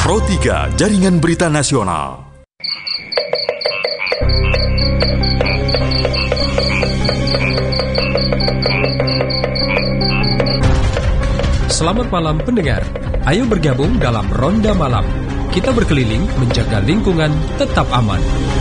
Pro 3 Jaringan Berita Nasional. Selamat malam pendengar. Ayo bergabung dalam Ronda Malam. Kita berkeliling menjaga lingkungan tetap aman.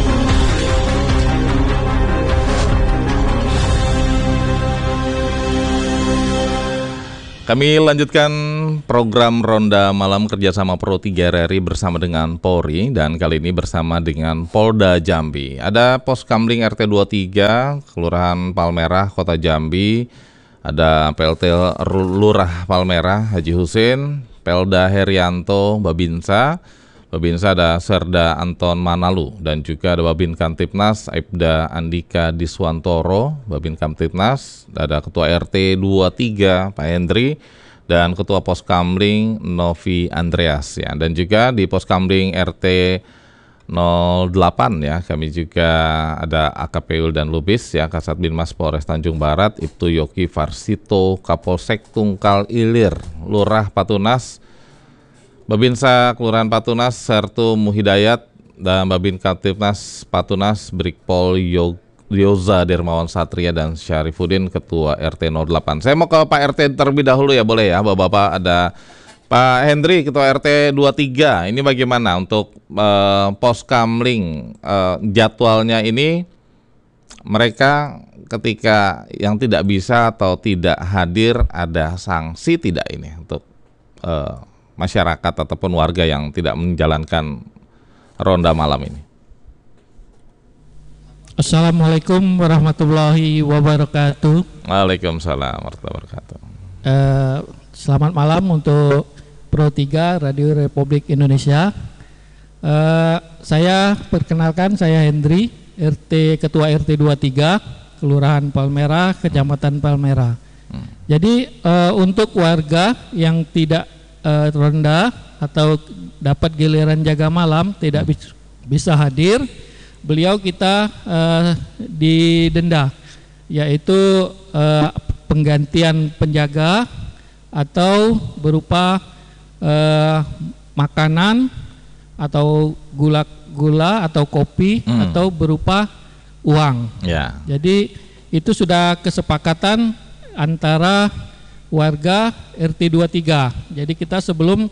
Kami lanjutkan program Ronda Malam kerjasama Pro 3 RRI bersama dengan Polri, dan kali ini bersama dengan Polda Jambi. Ada Pos Kamling RT 23, Kelurahan Palmerah, Kota Jambi. Ada PLT Lurah Palmerah, Haji Husin, Pelda Herianto, Babinsa ada Serda Anton Manalu, dan juga ada Babin Kamtipnas Aibda Andika Diswantoro, Babin Kamtipnas, ada Ketua RT 23 Pak Hendri, dan Ketua Pos Kamling Novi Andreas ya. Dan juga di Pos Kamling RT 08 ya, kami juga ada AKP dan Lubis ya, Kasat Binmas Polres Tanjung Barat, Ibtu Yoki Farsito, Kapolsek Tungkal Ilir, Lurah Patunas, Babinsa Kelurahan Patunas Sertu Muhidayat, dan Babin Kamtipnas Patunas Brigpol Yoza Dermawan Satria dan Syarifuddin, Ketua RT 08. Saya mau ke Pak RT terlebih dahulu ya, boleh ya Bapak-bapak. Ada Pak Hendri, Ketua RT 23. Ini bagaimana untuk Pos Kamling, jadwalnya ini mereka ketika yang tidak bisa atau tidak hadir, ada sanksi tidak ini untuk masyarakat ataupun warga yang tidak menjalankan ronda malam ini? Assalamualaikum warahmatullahi wabarakatuh. Waalaikumsalam warahmatullahi wabarakatuh. Selamat malam untuk Pro 3 Radio Republik Indonesia. Saya perkenalkan, saya Hendri, Ketua RT 23, Kelurahan Palmerah, Kecamatan Palmerah. Jadi untuk warga yang tidak ronda atau dapat giliran jaga malam tidak bisa hadir, beliau kita didenda, yaitu penggantian penjaga atau berupa makanan atau gula atau kopi atau berupa uang. Ya. Jadi itu sudah kesepakatan antara warga RT 23. Jadi kita sebelum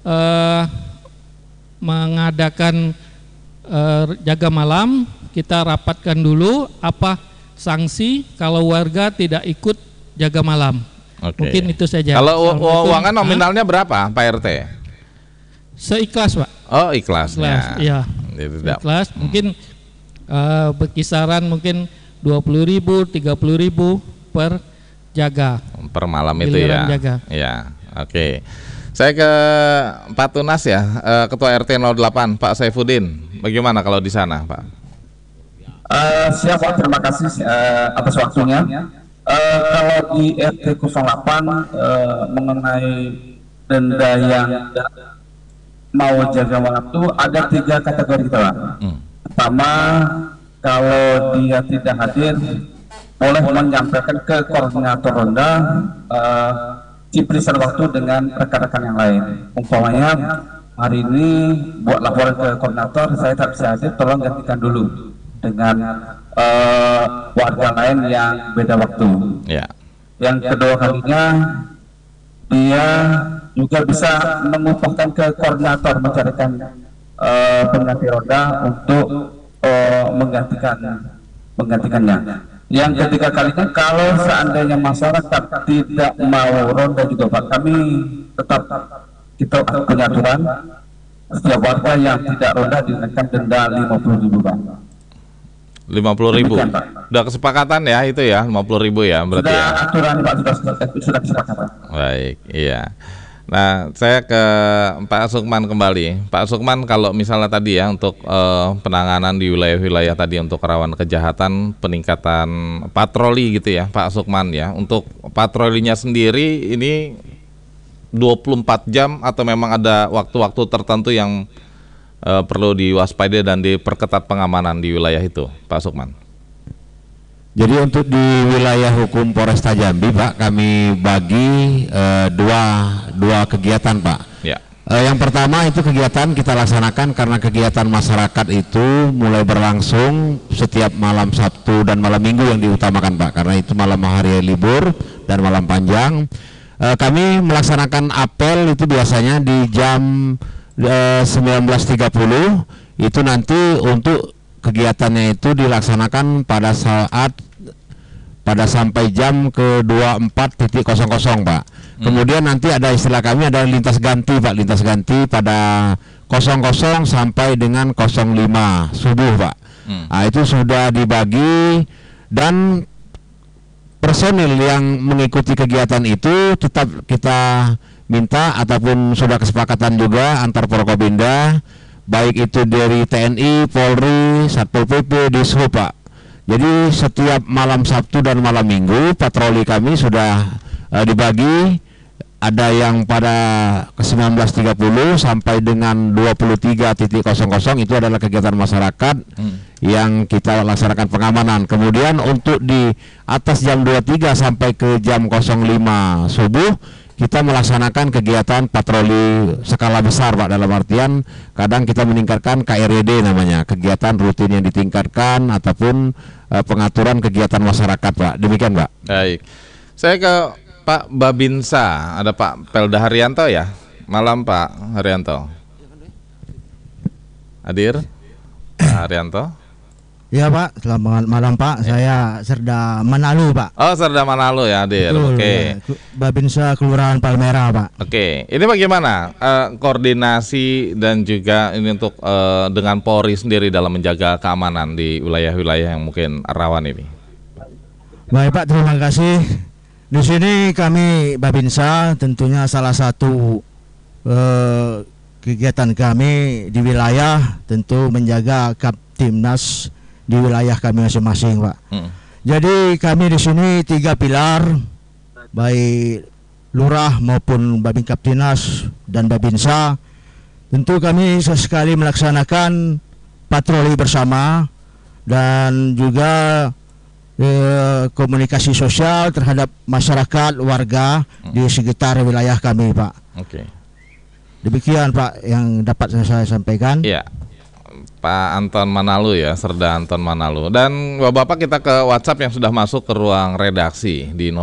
mengadakan jaga malam, kita rapatkan dulu apa sanksi kalau warga tidak ikut jaga malam. Oke. Mungkin itu saja. Kalau uangan nominalnya berapa Pak RT? Seikhlas Pak. Oh ikhlas. Iya. Ikhlas. Mungkin berkisaran mungkin 20.000, 30.000 per jaga per malam itu ya. Jaga. Ya, oke. Saya ke Pak Tunas ya, Ketua RT 08 Pak Saifuddin. Bagaimana kalau di sana, Pak? Siap Pak, terima kasih atas waktunya. Kalau di RT 08 mengenai denda yang mau jaga malam itu ada 3 kategori kita, Pak. Pertama, kalau dia tidak hadir, boleh menyampaikan ke koordinator ronda ciplisan waktu dengan rekan-rekan yang lain. Umpamanya hari ini buat laporan ke koordinator, saya tak bisa hadir, tolong gantikan dulu dengan warga lain yang beda waktu. Ya. Yang kedua kalinya, dia juga bisa mengumpulkan ke koordinator mencarikan pengganti ronda untuk menggantikannya. Yang ketiga kalinya, kalau seandainya masyarakat tidak mau ronda juga Pak, kami tetap kita punya aturan, setiap warga yang tidak ronda dikenakan denda 50.000 Pak. 50.000. Sudah kesepakatan ya itu ya, 50.000 ya berarti. Sudah ya. Aturan Pak, sudah kesepakatan. Baik, iya. Nah, saya ke Pak Sukman kembali. Pak Sukman, kalau misalnya tadi ya untuk penanganan di wilayah-wilayah tadi untuk rawan kejahatan, peningkatan patroli gitu ya, Pak Sukman ya. Untuk patrolinya sendiri ini 24 jam atau memang ada waktu-waktu tertentu yang perlu diwaspadai dan diperketat pengamanan di wilayah itu, Pak Sukman? Jadi untuk di wilayah hukum Polresta Jambi, Pak, kami bagi dua kegiatan, Pak. Ya. Yang pertama itu kegiatan kita laksanakan karena kegiatan masyarakat itu mulai berlangsung setiap malam Sabtu dan malam Minggu yang diutamakan Pak, karena itu malam hari libur dan malam panjang. Kami melaksanakan apel itu biasanya di jam 19.30, itu nanti untuk kegiatannya itu dilaksanakan pada sampai jam ke 24.00 Pak. Kemudian nanti ada istilah kami ada lintas ganti Pak, lintas ganti pada 00 sampai dengan 05 subuh Pak. Nah, itu sudah dibagi dan personil yang mengikuti kegiatan itu tetap kita minta ataupun sudah kesepakatan juga antar Forkopimda, baik itu dari TNI, Polri, Satpol PP, Dishub Pak. Jadi setiap malam Sabtu dan malam Minggu patroli kami sudah dibagi, ada yang pada ke 19.30 sampai dengan 23.00 itu adalah kegiatan masyarakat yang kita laksanakan pengamanan. Kemudian untuk di atas jam 23 sampai ke jam 05 subuh kita melaksanakan kegiatan patroli skala besar Pak, dalam artian kadang kita meningkatkan KRYD namanya, kegiatan rutin yang ditingkatkan ataupun pengaturan kegiatan masyarakat Pak. Demikian Pak. Baik. Saya ke Pak Babinsa, ada Pak Pelda Haryanto ya? Malam Pak Haryanto. Hadir Pak Haryanto? Ya Pak, selamat malam Pak. Saya Serda Manalu Pak. Oh, Serda Manalu ya hadir. Betul, oke. Ya. Babinsa Kelurahan Palmerah Pak. Oke, ini bagaimana koordinasi dan juga ini untuk dengan Polri sendiri dalam menjaga keamanan di wilayah-wilayah yang mungkin rawan ini? Baik Pak, terima kasih. Di sini kami Babinsa tentunya salah satu kegiatan kami di wilayah tentu menjaga Kaptimnas di wilayah kami masing-masing Pak. Jadi kami di sini 3 pilar, baik lurah maupun Babin Kaptimnas dan Babinsa. Tentu kami sesekali melaksanakan patroli bersama dan juga komunikasi sosial terhadap masyarakat warga di sekitar wilayah kami Pak. Oke. Demikian Pak yang dapat saya sampaikan. Iya, Pak Anton Manalu ya, Serda Anton Manalu. Dan Bapak kita ke WhatsApp yang sudah masuk ke ruang redaksi di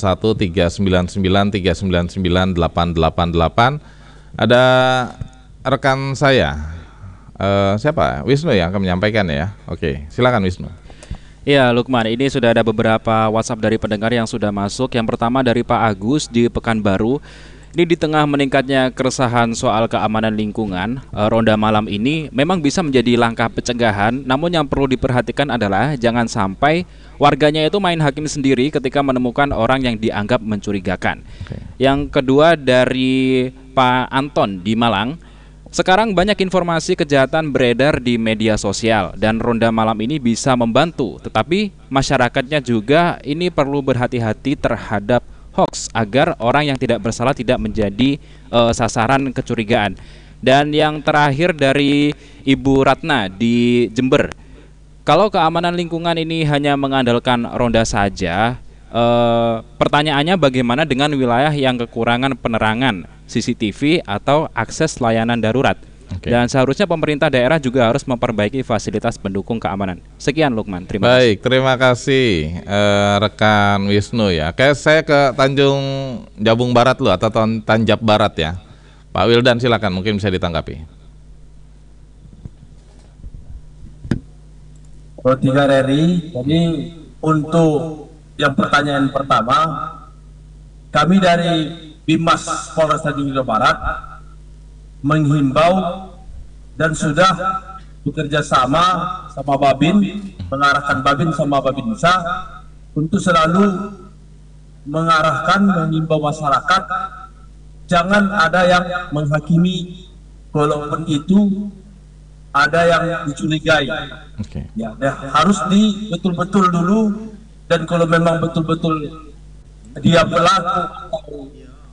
081399399888. Ada rekan saya, siapa? Wisnu yang akan menyampaikan ya. Oke, silakan Wisnu. Ya Lukman, ini sudah ada beberapa WhatsApp dari pendengar yang sudah masuk. Yang pertama dari Pak Agus di Pekanbaru. Ini di tengah meningkatnya keresahan soal keamanan lingkungan, ronda malam ini memang bisa menjadi langkah pencegahan. Namun yang perlu diperhatikan adalah jangan sampai warganya itu main hakim sendiri ketika menemukan orang yang dianggap mencurigakan. Yang kedua dari Pak Anton di Malang. Sekarang banyak informasi kejahatan beredar di media sosial dan ronda malam ini bisa membantu, tetapi masyarakatnya juga ini perlu berhati-hati terhadap hoax agar orang yang tidak bersalah tidak menjadi sasaran kecurigaan. Dan yang terakhir dari Ibu Ratna di Jember. Kalau keamanan lingkungan ini hanya mengandalkan ronda saja, pertanyaannya bagaimana dengan wilayah yang kekurangan penerangan CCTV atau akses layanan darurat? Dan seharusnya pemerintah daerah juga harus memperbaiki fasilitas pendukung keamanan. Sekian Lukman, terima kasih. Baik, terima kasih rekan Wisnu ya. Kayak saya ke Tanjung Jabung Barat loh, atau Tanjab Barat ya. Pak Wildan silakan, mungkin bisa ditanggapi. Pro 3 RRI, jadi untuk yang pertanyaan pertama, kami dari Bimas Polres Tanjung Barat menghimbau dan sudah bekerja sama Babin, mengarahkan Babin sama Babinsa untuk selalu mengarahkan, menghimbau masyarakat jangan ada yang menghakimi, walaupun itu ada yang dicurigai. Ya, harus betul-betul dulu, dan kalau memang betul-betul dia pelaku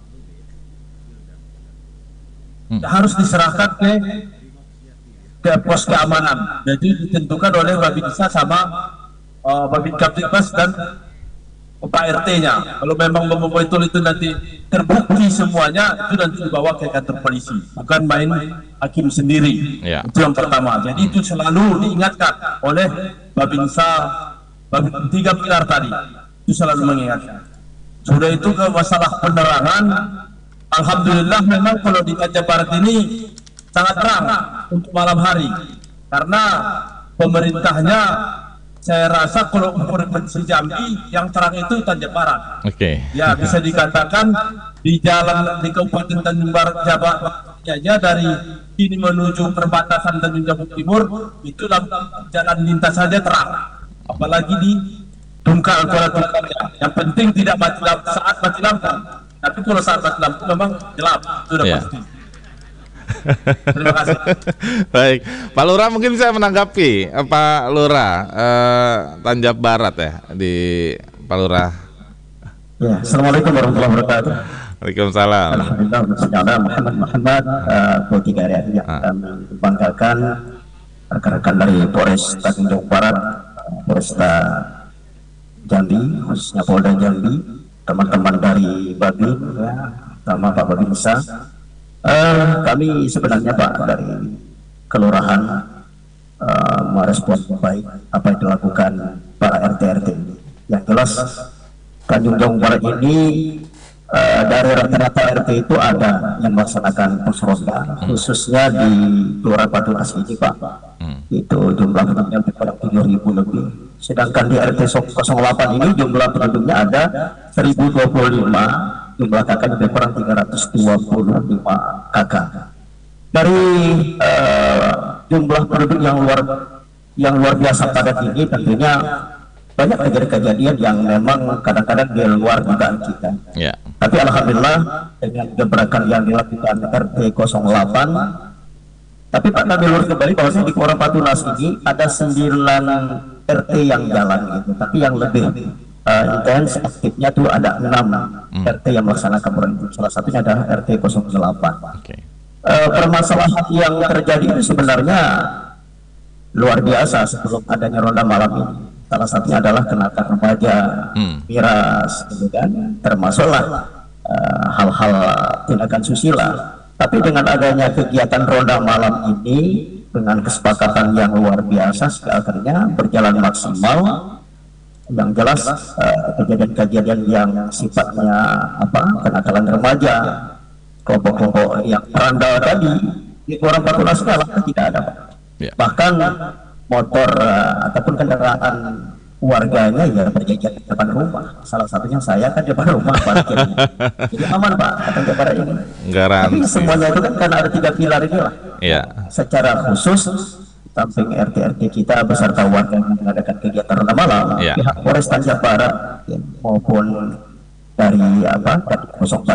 harus diserahkan ke pos keamanan. Jadi ditentukan oleh Babinsa sama Babin Kaptimnas dan Pak RT-nya. Kalau memang betul itu nanti terbukti semuanya, itu nanti dibawa ke kantor polisi, bukan main hakim sendiri. Itu yang pertama. Jadi itu selalu diingatkan oleh Babinsa, tiga pilar tadi, itu selalu mengingatkan. Sudah itu ke masalah penerangan, alhamdulillah memang kalau di Tanjung Barat ini sangat terang untuk malam hari, karena pemerintahnya, saya rasa kalau provinsi Jambi yang terang itu Tanjung Barat. Ya bisa dikatakan di jalan di Kabupaten Tanjung Barat Jawa aja dari ini menuju perbatasan Tanjung Jabung Timur itu jalan lintas saja terang. Apalagi di Tungkal yang penting tidak mati lampu saat mati lampu. Tapi kalau saat mati lampu memang gelap, sudah pasti. Terima kasih. Baik, Pak Lurah mungkin bisa menanggapi Pak Lurah Tanjab Barat ya di Pak Lurah. Ya, Assalamualaikum warahmatullahi wabarakatuh. Waalaikumsalam. Alhamdulillah bersejarah Muhammad Tiga Area yang kami banggakan rekan-rekan dari Polres Tanjung Barat, Polresta Jambi, khususnya Polda Jambi, teman-teman dari Babin, ya, sama Pak Babinsa. Kami sebenarnya Pak dari kelurahan merespon baik apa yang dilakukan para RT-RT ini. Yang jelas Tanjung Jabung Barat ini dari rata-rata RT itu ada yang melaksanakan pos ronda, khususnya di Kelurahan Batu As ini Pak. Itu jumlah penduduknya lebih kurang 7.000 lebih. Sedangkan di RT 08 ini jumlah penduduknya ada 1.025, jumlah kakak lebih kurang 325 kakak. Dari jumlah penduduk yang luar biasa padat ini, tentunya banyak kejadian yang memang kadang-kadang di luar dugaan kita. Tapi alhamdulillah dengan gebrakan yang dilakukan RT 08. Tapi Pak kami lurus kembali bahwasanya di Kelurahan Batu As ini ada 9 RT yang jalan gitu. Tapi yang lebih intens aktifnya tuh ada 6 RT yang melaksanakan program itu. Salah satunya adalah RT 08. Permasalahan yang terjadi itu sebenarnya luar biasa sebelum adanya ronda malam ini. Salah satunya adalah kenakan remaja, miras, gitu kan, termasuklah hal-hal tindakan susila. Tapi dengan adanya kegiatan ronda malam ini, dengan kesepakatan yang luar biasa, akhirnya berjalan maksimal. Yang jelas kejadian-kejadian yang sifatnya kenakalan remaja, kelompok-kelompok yang randal tadi di Kelurahan Batu As tidak ada Pak. Bahkan motor ataupun kendaraan warganya ya berjajar di depan rumah. Salah satunya saya kan di depan rumah parkirnya. Jadi aman Pak, Tanjung Barat ini. Tapi semuanya itu kan karena ada 3 pilar ini lah. Secara khusus samping RT-RT kita beserta warga yang mengadakan kegiatan ronda malam, pihak Polres Tanjung Barat maupun dari dari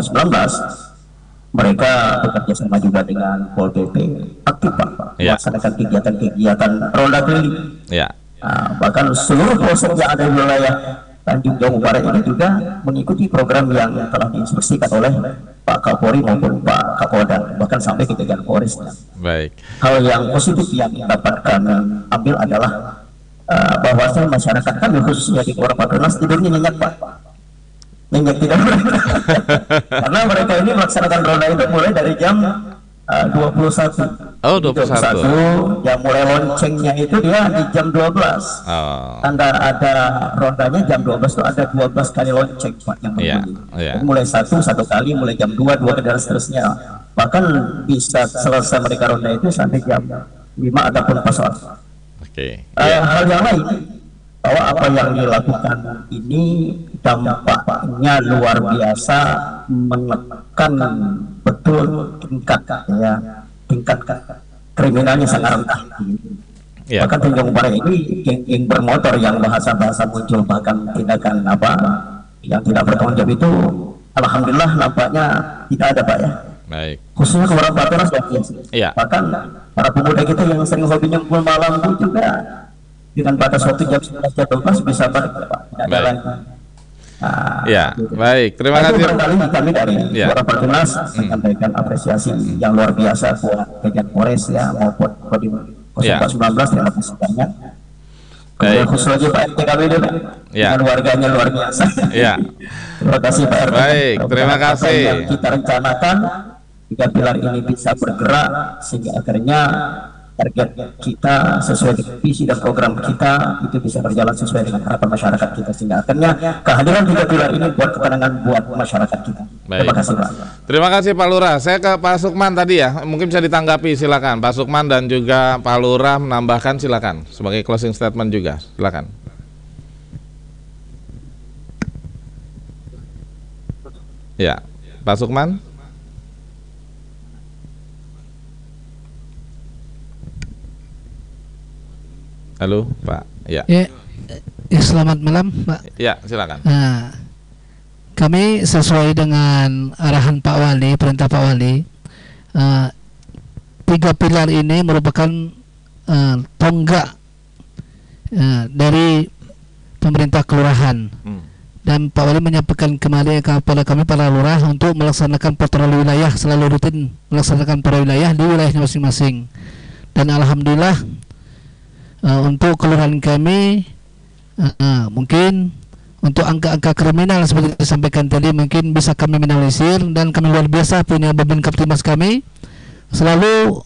0419 mereka bekerja sama juga dengan Pol PP aktif Pak melaksanakan kegiatan-kegiatan ronda keliling. Bahkan seluruh polsek yang ada di wilayah Tanjung Jabung Barat ini juga mengikuti program yang telah diinstruksikan oleh Pak Kapolri maupun Pak Kapolda, bahkan sampai ke jajaran Polres. Hal yang positif yang dapatkan ambil adalah bahwasanya masyarakat kami khususnya di Kelurahan Batu As tidurnya nyenyak Pak. Nyenyak tidak karena mereka ini melaksanakan ronda itu mulai dari jam 21. 21 yang mulai loncengnya itu dia di jam 12. Ada rondanya jam 12 itu ada 12 kali lonceng Pak yang berbunyi. Mulai satu kali, mulai jam 2 dan seterusnya. Bahkan bisa selesai mereka ronda itu sampai jam 5 ataupun pas sore. Hal yang lain bahwa apa yang dilakukan ini dampaknya luar biasa, menekan betul tingkat kriminalnya sangat rendah. Bahkan Tanjung Barat ini geng bermotor yang bahasa-bahasa muncul, bahkan tindakan yang tidak bertanggung jawab itu alhamdulillah nampaknya tidak ada Pak ya. Khususnya Kelurahan Batu As bahkan para pemuda kita yang sering hobi nyempul malam itu juga dengan batas waktu jam 11 jam 12 bisa balik Pak. Tidak ada lagi. Baik, terima kasih. Kami dari Kelurahan Batu As menyampaikan apresiasi yang luar biasa buat Jajaran Polres maupun Kodim 0419. Terima kasih banyak. Kemudian khusus lagi Pak RT kami ini Pak, dengan warganya luar biasa. Ya. Terima kasih Pak RT. Baik, terima kasih. Yang kita rencanakan 3 pilar ini bisa bergerak sehingga akhirnya target kita sesuai dengan visi dan program kita itu bisa berjalan sesuai dengan harapan masyarakat kita, sehingga akhirnya kehadiran 3 pilar ini buat ketenangan buat masyarakat kita. Baik. Terima kasih Pak. Terima kasih Pak Lurah. Saya ke Pak Sukman tadi ya, mungkin bisa ditanggapi, silakan Pak Sukman dan juga Pak Lurah menambahkan, silakan sebagai closing statement juga, silakan. Ya, Pak Sukman. Halo, Pak. Ya. Selamat malam, Pak. Ya, silakan. Nah, kami sesuai dengan arahan Pak Wali, perintah Pak Wali, 3 pilar ini merupakan tonggak dari pemerintah kelurahan. Dan Pak Wali menyampaikan kembali kepada kami para lurah untuk melaksanakan patroli wilayah, selalu rutin melaksanakan patroli wilayah di wilayahnya masing-masing. Dan alhamdulillah untuk kelurahan kami mungkin untuk angka-angka kriminal seperti disampaikan tadi mungkin bisa kami minimalisir, dan kami luar biasa punya Babin Kaptimas kami selalu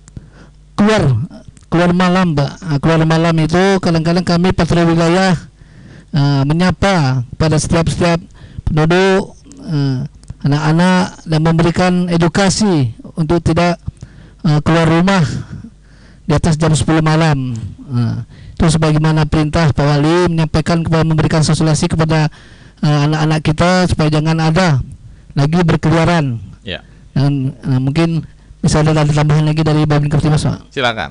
keluar malam, Pak. Keluar malam itu kadang-kadang kami patroli wilayah menyapa pada setiap penduduk, anak-anak, dan memberikan edukasi untuk tidak keluar rumah di atas jam 10 malam. Itu sebagaimana perintah Pak Wali menyampaikan kepada, memberikan sosialisasi kepada anak-anak kita supaya jangan ada lagi berkeliaran. Ya. Dan mungkin bisa ada tambahan lagi dari Babin Kaptimas, Pak. Silakan.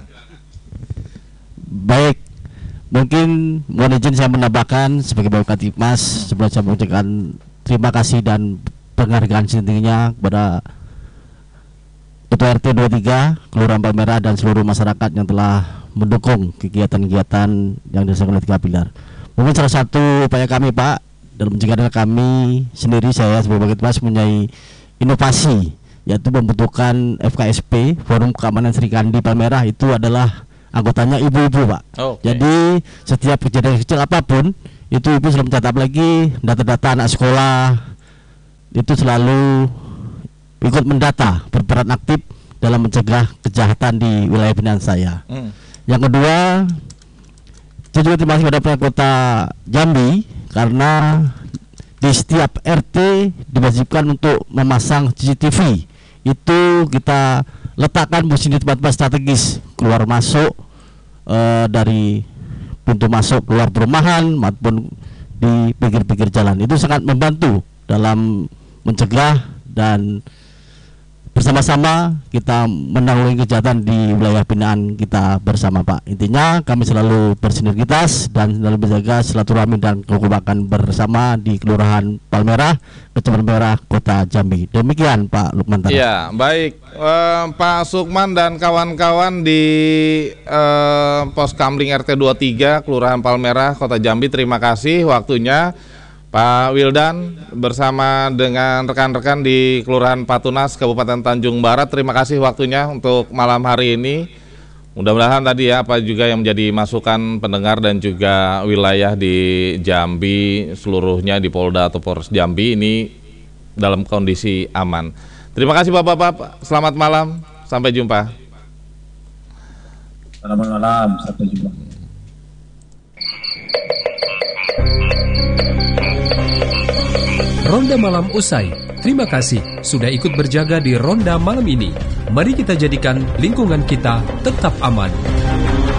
Baik, mungkin mohon izin saya menambahkan sebagai Babin Kaptimas sebelum saya mengucapkan terima kasih dan penghargaan setingginya kepada Ketua RT 23 Kelurahan Palmerah dan seluruh masyarakat yang telah mendukung kegiatan-kegiatan yang dilaksanakan oleh 3 pilar. Mungkin salah satu upaya kami, Pak, dalam mencegah kami sendiri, saya sebagai Kaptimas mempunyai inovasi, yaitu membutuhkan FKSP, Forum Keamanan Sri Kandi Palmerah, itu adalah anggotanya ibu-ibu, Pak. Jadi setiap kejadian kecil apapun itu ibu selalu mencatat lagi data-data anak sekolah, itu selalu ikut mendata, berperan aktif dalam mencegah kejahatan di wilayah binaan saya. Yang kedua, saya juga terima kasih kepada Kota Jambi karena di setiap RT diwajibkan untuk memasang CCTV. Itu kita letakkan di tempat-tempat strategis keluar masuk dari pintu masuk keluar perumahan maupun di pinggir-pinggir jalan. Itu sangat membantu dalam mencegah dan bersama-sama kita menanggulangi kejahatan di wilayah binaan kita bersama, Pak. Intinya kami selalu bersinergitas dan selalu menjaga silaturahmi dan kekompakan bersama di Kelurahan Palmerah, Kecamatan Palmerah, Kota Jambi. Demikian Pak Lukman. Ya, baik Pak Sukman dan kawan-kawan di Pos Kamling RT 23 Kelurahan Palmerah, Kota Jambi, terima kasih waktunya. Pak Wildan bersama dengan rekan-rekan di Kelurahan Patunas, Kabupaten Tanjung Barat, terima kasih waktunya untuk malam hari ini. Mudah-mudahan tadi ya apa juga yang menjadi masukan pendengar dan juga wilayah di Jambi seluruhnya, di Polda atau Polres Jambi ini dalam kondisi aman. Terima kasih Bapak-bapak, selamat malam, sampai jumpa. Selamat malam, sampai jumpa. Ronda Malam usai. Terima kasih sudah ikut berjaga di Ronda Malam ini. Mari kita jadikan lingkungan kita tetap aman.